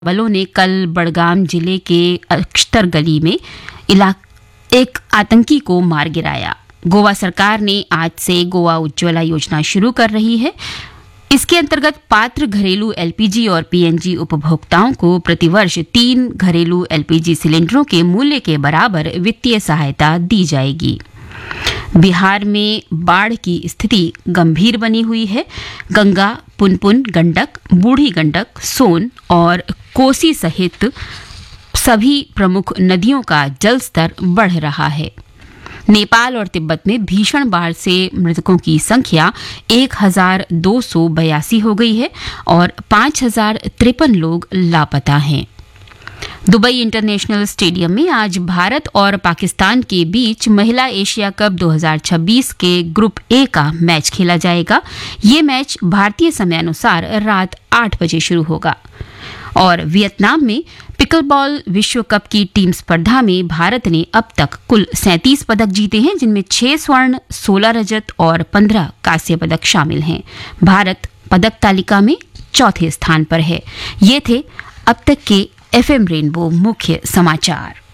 बलों ने कल बड़गाम जिले के अख्तर गली में एक आतंकी को मार गिराया। गोवा सरकार ने आज से गोवा उज्ज्वला योजना शुरू कर रही है। इसके अंतर्गत पात्र घरेलू एलपीजी और पीएनजी उपभोक्ताओं को प्रतिवर्ष 3 घरेलू एलपीजी सिलेंडरों के मूल्य के बराबर वित्तीय सहायता दी जाएगी। बिहार में बाढ़ की स्थिति गंभीर बनी हुई है। गंगा, पुनपुन, गंडक, बूढ़ी गंडक, सोन और कोसी सहित सभी प्रमुख नदियों का जलस्तर बढ़ रहा है। नेपाल और तिब्बत में भीषण बाढ़ से मृतकों की संख्या 1282 हो गई है और 5053 लोग लापता हैं। दुबई इंटरनेशनल स्टेडियम में आज भारत और पाकिस्तान के बीच महिला एशिया कप 2026 के ग्रुप ए का मैच खेला जाएगा। ये मैच भारतीय समयानुसार रात 8 बजे शुरू होगा। और वियतनाम में पिकलबॉल विश्व कप की टीम स्पर्धा में भारत ने अब तक कुल 37 पदक जीते हैं, जिनमें 6 स्वर्ण, 16 रजत और 15 कांस्य पदक शामिल हैं। भारत पदक तालिका में चौथे स्थान पर है। ये थे अब तक के एफएम रेनबो मुख्य समाचार।